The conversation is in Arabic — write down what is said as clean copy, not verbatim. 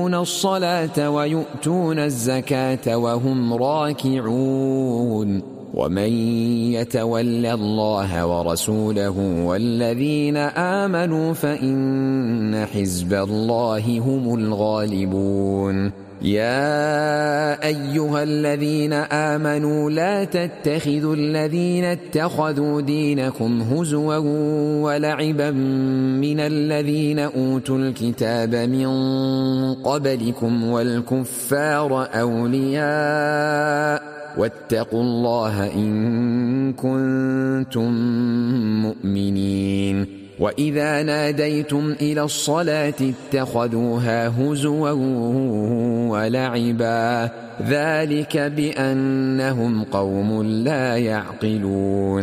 الصلاة ويؤتون الزكاة وهم راكعون ومن يتول الله ورسوله والذين آمنوا فإن حزب الله هم الغالبون يا أيها الذين آمنوا لا تتخذوا الذين اتخذوا دينكم هزوا ولعبا من الذين أوتوا الكتاب من قبلكم والكفار أولياء واتقوا الله إن كنتم مؤمنين وإذا ناديتم إلى الصلاة اتخذوها هزوا ولعبا ذلك بأنهم قوم لا يعقلون